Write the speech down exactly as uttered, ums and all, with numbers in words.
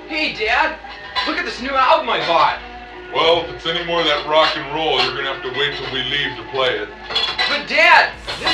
Hey, Dad, look at this new album I bought. Well, if it's any more of that rock and roll, you're gonna have to wait till we leave to play it. But Dad, this